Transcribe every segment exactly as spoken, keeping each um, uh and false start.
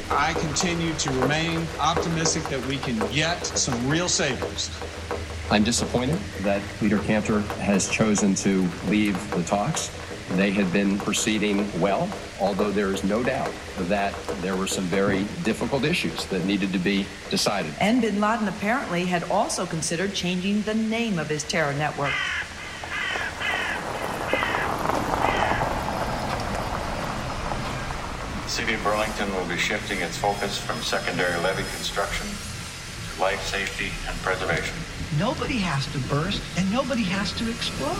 I continue to remain optimistic that we can get some real savings. I'm disappointed that Leader Cantor has chosen to leave the talks. They had been proceeding well, although there is no doubt that there were some very difficult issues that needed to be decided. And bin Laden apparently had also considered changing the name of his terror network. The city of Burlington will be shifting its focus from secondary levee construction to life safety and preservation. Nobody has to burst and nobody has to explode.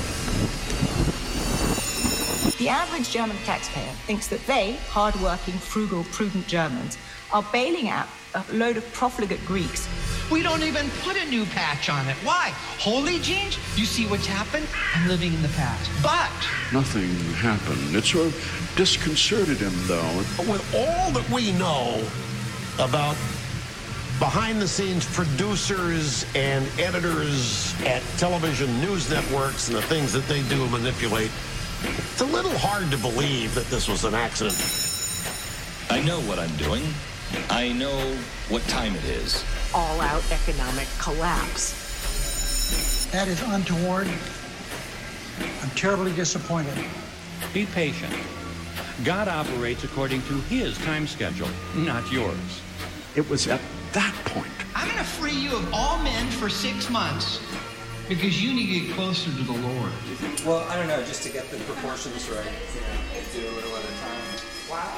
The average German taxpayer thinks that they, hard-working, frugal, prudent Germans, are bailing out a load of profligate Greeks. We don't even put a new patch on it. Why? Holy jeans? You see what's happened? I'm living in the past. But nothing happened. It sort of disconcerted him, though. With all that we know about behind-the-scenes producers and editors at television news networks and the things that they do manipulate, it's a little hard to believe that this was an accident. I know what I'm doing. I know what time it is. All-out economic collapse. That is untoward. I'm terribly disappointed. Be patient. God operates according to his time schedule, not yours. It was at that point. I'm going to free you of all men for six months because you need to get closer to the Lord. Well, I don't know, just to get the proportions right. You know, do it at a time. Wow.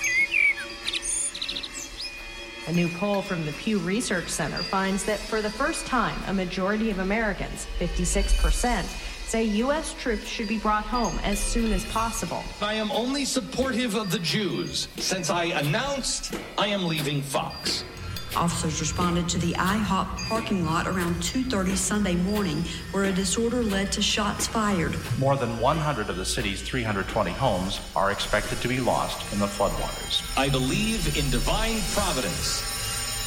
A new poll from the Pew Research Center finds that for the first time, a majority of Americans, fifty-six percent, say U S troops should be brought home as soon as possible. I am only supportive of the Jews since I announced I am leaving Fox. Officers responded to the IHOP parking lot around two thirty Sunday morning, where a disorder led to shots fired. More than one hundred of the city's three hundred twenty homes are expected to be lost in the floodwaters. I believe in divine providence